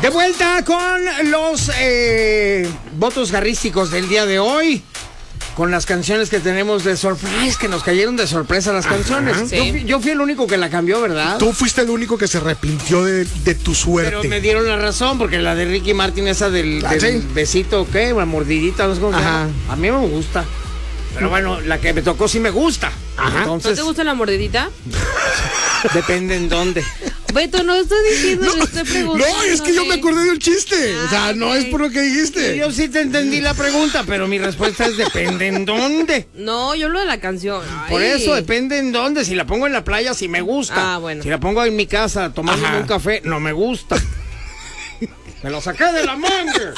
De vuelta con los votos garrísticos del día de hoy. Con las canciones que tenemos de sorpresa, que nos cayeron de sorpresa las canciones. Sí. Yo fui el único que la cambió, ¿verdad? Tú fuiste el único que se arrepintió de tu suerte. Pero me dieron la razón, porque la de Ricky Martin, esa del ¿sí? besito, ¿qué? La mordidita, no sé cómo se llama. A mí me gusta. Pero bueno, la que me tocó sí me gusta. Entonces, ¿No te gusta la mordidita? depende en dónde. Beto, no estoy diciendo, le estoy preguntando. No, es que yo me acordé de un chiste. O sea, no es por lo que dijiste. Yo sí te entendí la pregunta, pero mi respuesta es depende en dónde. No, yo hablo de la canción. Por Ay. eso, depende en dónde. Si la pongo en la playa, sí me gusta. Ah, bueno. Si la pongo en mi casa tomándome un café, no me gusta. Me lo saqué de la manga.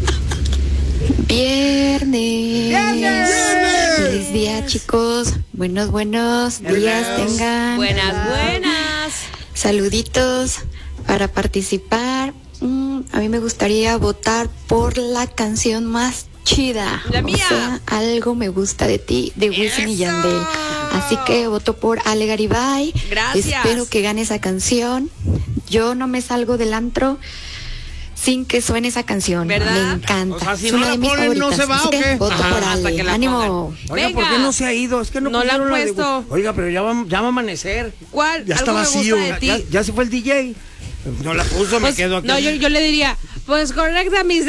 Viernes. Feliz día, chicos. Buenos días tengan. Buenas. Saluditos para participar. A mí me gustaría votar por la canción más chida. La mía. O sea, Algo me gusta de ti, de Wisin y Yandel. Así que voto por Ale Garibay. Gracias. Espero que gane esa canción. Yo no me salgo del antro sin que suene esa canción. ¿Verdad? Me encanta. O sea, si es no una la de mis ponen, ¿no favoritas. se va Así o que qué? voto Ajá, por hasta Ale. que la Ánimo. Oiga, ¿por Venga. qué no se ha ido? Es que no No la han pusieron de- puesto. Oiga, pero ya va a amanecer. ¿Cuál? Ya está Algo me vacío. gusta de ti. Ya se fue el DJ. No la puso, Pues, me quedo aquí. no, yo le diría, pues conecta mi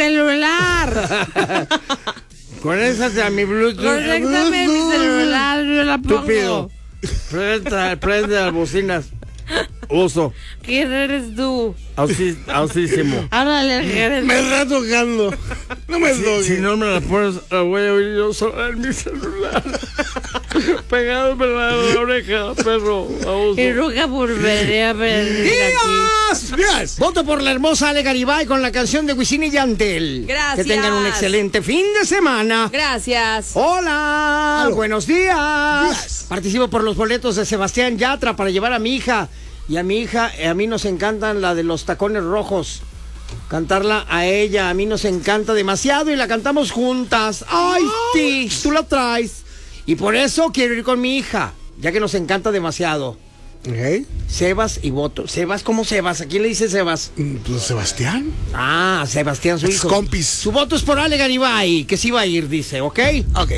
celular. Conéctate a mi Bluetooth. Conéctame mi celular, yo la pongo. Estúpido. Prende las bocinas. Uso. ¿Quién eres tú? Ausísimo. Háblale al gerente. Me está tocando. No me toques. Si no me la pones, la voy a oír yo sola en mi celular. Pegándome la oreja, perro. Abuso. Y nunca volveré a venir aquí. ¡Días! Voto por la hermosa Ale Garibay con la canción de Wisin y Yandel. Gracias. Que tengan un excelente fin de semana. Gracias. Hola, Aló. buenos días. Días. Participo por los boletos de Sebastián Yatra para llevar a mi hija. Y a mi hija, a mí nos encantan la de los tacones rojos. Cantarla a ella, a mí nos encanta demasiado y la cantamos juntas. ¡Ay, sí! Tú la traes. Y por eso quiero ir con mi hija, ya que nos encanta demasiado. ¿Ok? Sebas y voto. ¿Sebas? ¿Cómo Sebas? ¿A quién le dice Sebas? Pues Sebastián. Ah, Sebastián, su hijo. Compis. Su voto es por Ale Garibay, que sí va a ir, dice, ¿ok? Ok.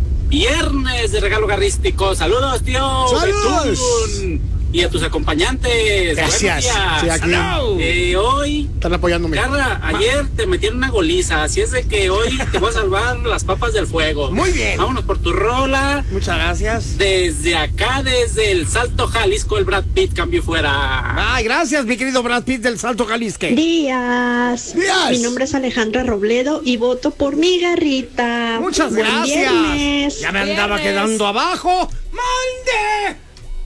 Viernes de regalo garrístico. Saludos, tío. ¡Saludos! Betún. Y a tus acompañantes. Gracias. Buenos Sí, días. aquí. Hoy, Están apoyándome. Carla, ayer te metieron una goliza, así es de que hoy te voy a salvar las papas del fuego. Muy bien. Vámonos por tu rola. Muchas gracias. Desde acá, desde el Salto Jalisco, el Brad Pitt cambió fuera. Ay, gracias, mi querido Brad Pitt del Salto Jalisco. Días. Días. Mi nombre es Alejandra Robledo y voto por mi garrita. Muchas Buen gracias. viernes. Ya me andaba Viernes. quedando abajo. ¡Mande!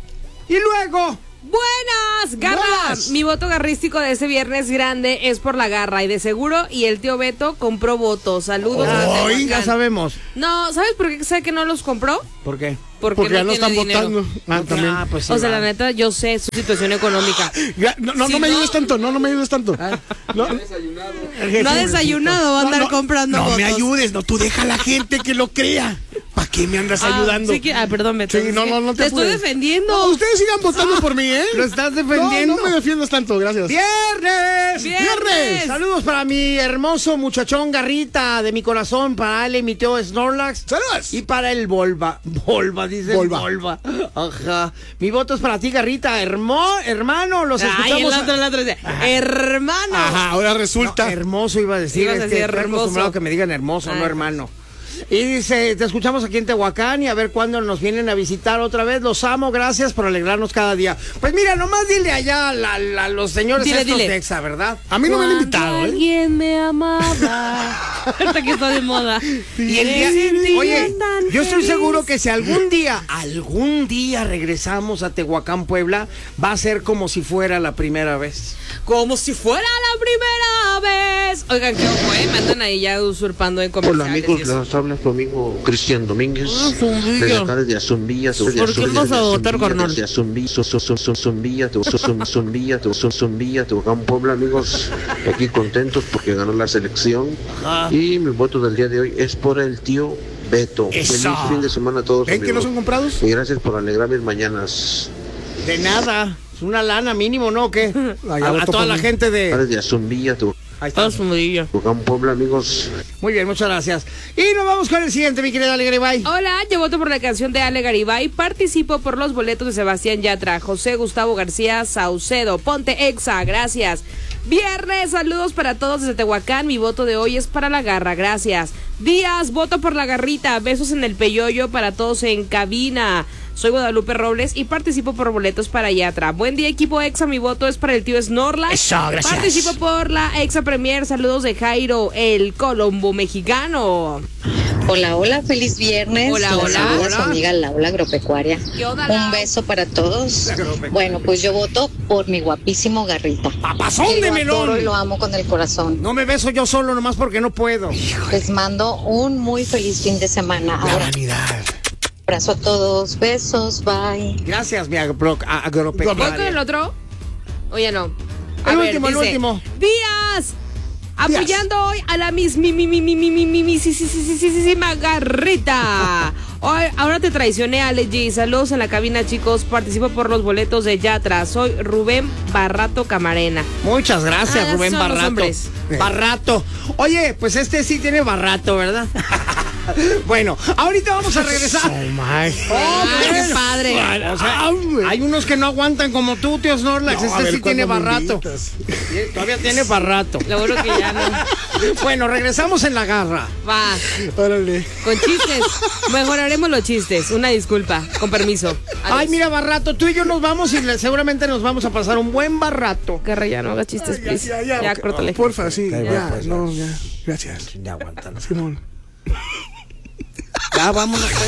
Y luego. Buenas, Garra. Buenas. Mi voto garrístico de ese viernes grande es por la Garra y de seguro. Y el tío Beto compró votos. Saludos. a Hoy Tehuacán. ya sabemos. No, ¿sabes por qué sé que no los compró? ¿Por qué? Porque ya no tiene están dinero. votando. Ah, también. Ah, pues sí, O sea, va. la neta, yo sé su situación económica. Ya, no Si me no- ayudes tanto. No me ayudes tanto. No No ha desayunado, va a andar comprando No votos. me ayudes. No, tú deja a la gente que lo crea. ¿Para qué me andas ayudando? Sí perdón, Beto. Sí, no te estoy apures. defendiendo. No, ustedes sigan votando por mí, ¿eh? Lo estás defendiendo. No me defiendas tanto, gracias. ¡Viernes! ¡Viernes! Saludos para mi hermoso muchachón Garrita de mi corazón, para Ale, mi tío Snorlax. ¡Saludos! Y para el Volva. Dice Volva. Volva. Ajá. Mi voto es para ti, Garrita. Hermano, los Ay, escuchamos. el otro dice, hermano. Ajá, ahora No, resulta. hermoso iba a decir. Ibas a Es que decir estoy hermoso. acostumbrado a que me digan hermoso, no Ah. hermano. Y dice, te escuchamos aquí en Tehuacán y a ver cuándo nos vienen a visitar otra vez. Los amo, gracias por alegrarnos cada día. Pues mira, nomás dile allá a los señores Dile, estos dile. de Exa, ¿verdad? A mí no me han invitado, Cuando ¿eh? alguien me amaba. Ahorita que está de moda. Y el día, sentía oye, tan yo estoy feliz. seguro que si algún día regresamos a Tehuacán, Puebla, va a ser como si fuera la primera vez. Como si fuera la primera vez. Oigan, qué ojo, me andan ahí ya usurpando en comerciales. Hola amigos, y eso. les habla tu amigo Cristian Domínguez. Zumbilla. Desde acá desde Azumbilla. ¿Por qué vas a votar, carnal? Desde Azumbilla, Tehuacán, Puebla, amigos. Aquí contentos porque ganó la selección. Y mi voto del día de hoy es por el tío Beto. Eso. Feliz fin de semana a todos. ¿Ven que no amigos. son comprados? Y gracias por alegrar mis mañanas. De nada. Es una lana mínimo, ¿no? ¿O qué? A toda la gente de... de Azumbilla, Ahí está. Tucán, Puebla, amigos. Muy bien, muchas gracias. Y nos vamos con el siguiente, mi querida Ale Garibay. Hola, yo voto por la canción de Ale Garibay. Participo por los boletos de Sebastián Yatra, José Gustavo García Saucedo. Ponte Exa, gracias. Viernes, saludos para todos desde Tehuacán. Mi voto de hoy es para la garra, gracias. Díaz, voto por la garrita. Besos en el peyoyo para todos en cabina. Soy Guadalupe Robles y participo por boletos para Yatra. Buen día, equipo Exa. Mi voto es para el tío Snorlax. Eso, gracias. Participo por la Exa Premier. Saludos de Jairo, el Colombo mexicano. Hola, hola, feliz viernes. Hola, La hola. saluda Hola. su amiga Laura Agropecuaria. ¿Qué onda, Un Lau? beso para todos. Bueno, pues yo voto por mi guapísimo Garrita. ¡Papazón Que de lo adoro melón! y lo amo con el corazón. No me beso yo solo nomás porque no puedo. Les mando un muy feliz fin de semana. La Ahora, vanidad. abrazo a todos, besos, bye. Gracias, mi ¿Voy con el agropecuaria. otro? Oye, no. El último. Díaz, apoyando hoy a la mismísima garrita. Hoy, ahora te traicioné, Ale G. Saludos en la cabina, chicos. Participo por los boletos de Yatra. Soy Rubén Barrato Camarena. Muchas gracias, Ah, Rubén son los Barrato. hombres. Barrato. Oye, pues este sí tiene barrato, ¿verdad? Bueno, ahorita vamos a regresar. Oh, my. Qué padre. O sea, hay unos que no aguantan como tú, tío Snorlax. No, a Este ver, sí tiene ¿cuándo me barrato. invitas? Todavía tiene barrato. Seguro que ya no. Bueno, regresamos en la garra. Va, Órale. con chistes. Mejoraremos los chistes. Una disculpa. Con permiso. Ay, mira, barrato, tú y yo nos vamos y seguramente nos vamos a pasar un buen barrato. Garra, ya no haga chistes, please. Ya, ok. córtale. Porfa, sí. Ok, Ya, pues, no, ya. Gracias. Ya aguantan. Simón. Ya vámonos.